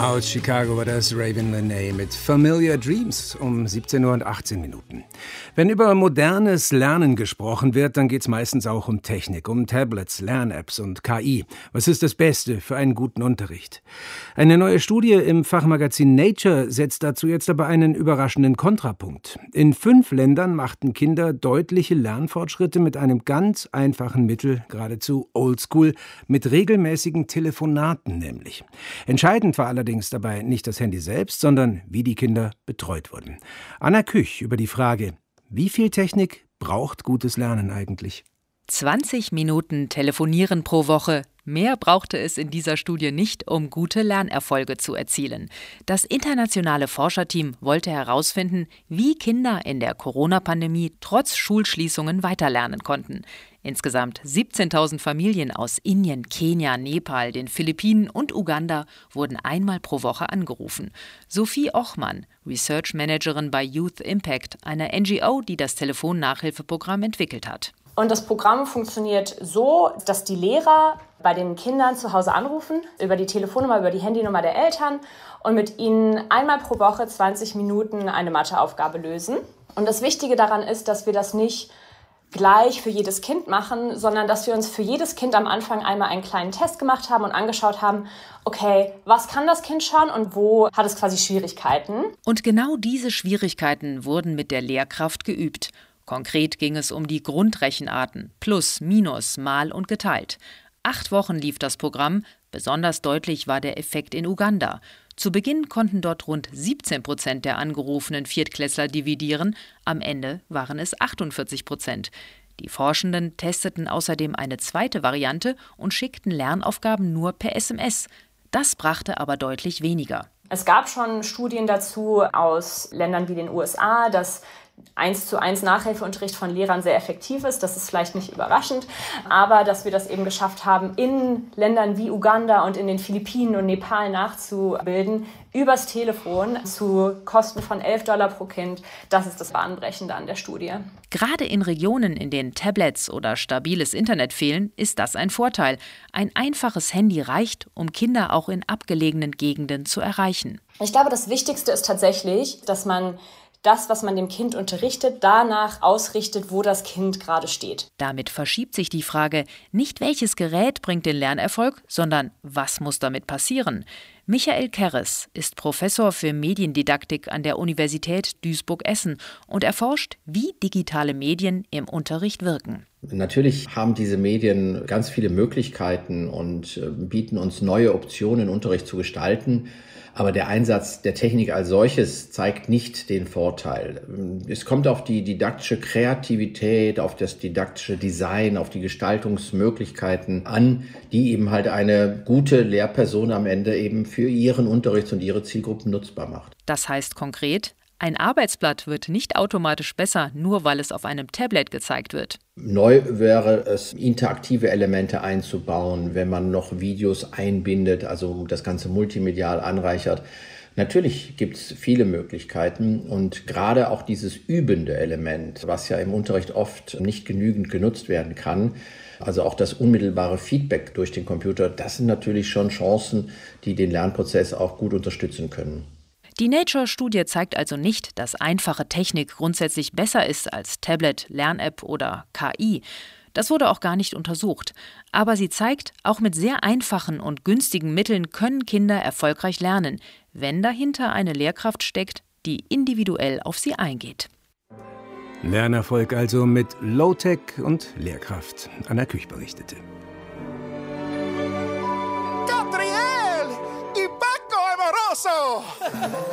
Aus Chicago war das Raven Lenae mit Familiar Dreams um 17:18 Uhr. Wenn über modernes Lernen gesprochen wird, dann geht es meistens auch um Technik, um Tablets, Lern-Apps und KI. Was ist das Beste für einen guten Unterricht? Eine neue Studie im Fachmagazin Nature setzt dazu jetzt aber einen überraschenden Kontrapunkt. In 5 Ländern machten Kinder deutliche Lernfortschritte mit einem ganz einfachen Mittel, geradezu oldschool, mit regelmäßigen Telefonaten nämlich. Entscheidend war allerdings dabei nicht das Handy selbst, sondern wie die Kinder betreut wurden. Anna Küch über die Frage, wie viel Technik braucht gutes Lernen eigentlich? 20 Minuten telefonieren pro Woche. Mehr brauchte es in dieser Studie nicht, um gute Lernerfolge zu erzielen. Das internationale Forscherteam wollte herausfinden, wie Kinder in der Corona-Pandemie trotz Schulschließungen weiterlernen konnten. Insgesamt 17.000 Familien aus Indien, Kenia, Nepal, den Philippinen und Uganda wurden einmal pro Woche angerufen. Sophie Ochmann, Research Managerin bei Youth Impact, einer NGO, die das Telefonnachhilfeprogramm entwickelt hat. Und das Programm funktioniert so, dass die Lehrer bei den Kindern zu Hause anrufen, über die Telefonnummer, über die Handynummer der Eltern und mit ihnen einmal pro Woche 20 Minuten eine Matheaufgabe lösen. Und das Wichtige daran ist, dass wir das nicht gleich für jedes Kind machen, sondern dass wir uns für jedes Kind am Anfang einmal einen kleinen Test gemacht haben und angeschaut haben, okay, was kann das Kind schon und wo hat es quasi Schwierigkeiten? Und genau diese Schwierigkeiten wurden mit der Lehrkraft geübt. Konkret ging es um die Grundrechenarten, plus, minus, mal und geteilt. 8 Wochen lief das Programm, besonders deutlich war der Effekt in Uganda. Zu Beginn konnten dort rund 17% der angerufenen Viertklässler dividieren, am Ende waren es 48%. Die Forschenden testeten außerdem eine zweite Variante und schickten Lernaufgaben nur per SMS. Das brachte aber deutlich weniger. Es gab schon Studien dazu aus Ländern wie den USA, dass 1:1 Nachhilfeunterricht von Lehrern sehr effektiv ist. Das ist vielleicht nicht überraschend, aber dass wir das eben geschafft haben, in Ländern wie Uganda und in den Philippinen und Nepal nachzubilden, übers Telefon zu Kosten von $11 pro Kind, das ist das Bahnbrechende an der Studie. Gerade in Regionen, in denen Tablets oder stabiles Internet fehlen, ist das ein Vorteil. Ein einfaches Handy reicht, um Kinder auch in abgelegenen Gegenden zu erreichen. Ich glaube, das Wichtigste ist tatsächlich, dass man das, was man dem Kind unterrichtet, danach ausrichtet, wo das Kind gerade steht. Damit verschiebt sich die Frage, nicht welches Gerät bringt den Lernerfolg, sondern was muss damit passieren? Michael Kerres ist Professor für Mediendidaktik an der Universität Duisburg-Essen und erforscht, wie digitale Medien im Unterricht wirken. Natürlich haben diese Medien ganz viele Möglichkeiten und bieten uns neue Optionen, Unterricht zu gestalten. Aber der Einsatz der Technik als solches zeigt nicht den Vorteil. Es kommt auf die didaktische Kreativität, auf das didaktische Design, auf die Gestaltungsmöglichkeiten an, die eben halt eine gute Lehrperson am Ende eben für ihren Unterricht und ihre Zielgruppen nutzbar macht. Das heißt konkret, ein Arbeitsblatt wird nicht automatisch besser, nur weil es auf einem Tablet gezeigt wird. Neu wäre es, interaktive Elemente einzubauen, wenn man noch Videos einbindet, also das Ganze multimedial anreichert. Natürlich gibt es viele Möglichkeiten und gerade auch dieses übende Element, was ja im Unterricht oft nicht genügend genutzt werden kann, also auch das unmittelbare Feedback durch den Computer, das sind natürlich schon Chancen, die den Lernprozess auch gut unterstützen können. Die Nature-Studie zeigt also nicht, dass einfache Technik grundsätzlich besser ist als Tablet, Lern-App oder KI. Das wurde auch gar nicht untersucht. Aber sie zeigt, auch mit sehr einfachen und günstigen Mitteln können Kinder erfolgreich lernen, wenn dahinter eine Lehrkraft steckt, die individuell auf sie eingeht. Lernerfolg also mit Low-Tech und Lehrkraft. Anna Küch berichtete. ¡Catriel! ¡Y Paco Amoroso!